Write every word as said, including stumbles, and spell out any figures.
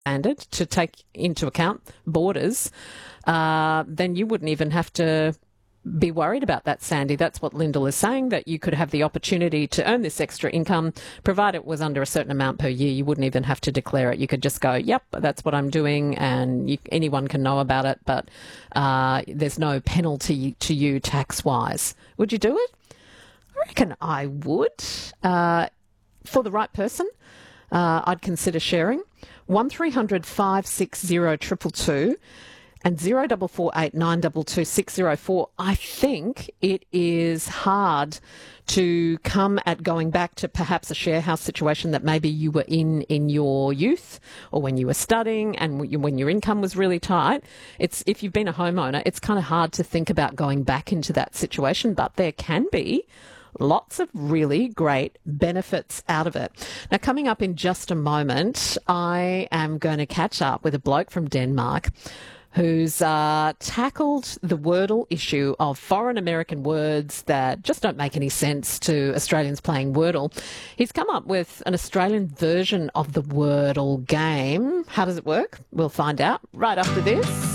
standard to take into account borders, uh, then you wouldn't even have to be worried about that, Sandy. That's what Lyndall is saying, that you could have the opportunity to earn this extra income, provided it was under a certain amount per year. You wouldn't even have to declare it. You could just go, yep, that's what I'm doing, and you, anyone can know about it, but uh, there's no penalty to you tax-wise. Would you do it? I reckon I would. Uh, for the right person, uh, I'd consider sharing. one three hundred five six zero two two two and zero four four eight nine two two six zero four. I think it is hard to come at going back to perhaps a share house situation that maybe you were in in your youth or when you were studying and when your income was really tight. It's if you've been a homeowner, it's kind of hard to think about going back into that situation, but there can be lots of really great benefits out of it. Now, coming up in just a moment, I am going to catch up with a bloke from Denmark who's uh, tackled the Wordle issue of foreign American words that just don't make any sense to Australians playing Wordle. He's come up with an Australian version of the Wordle game. How does it work? We'll find out right after this.